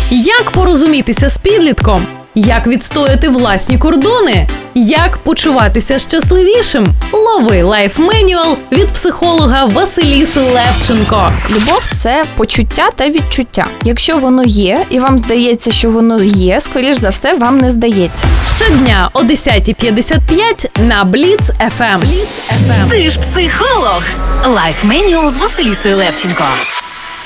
Як порозумітися з підлітком? Як відстояти власні кордони? Як почуватися щасливішим? Лови лайф-менюал від психолога Василіси Левченко. Любов – це почуття та відчуття. Якщо воно є, і вам здається, що воно є, скоріш за все, вам не здається. Щодня о 10:55 на Бліц FM. Ти ж психолог. Лайф-менюал з Василісою Левченко.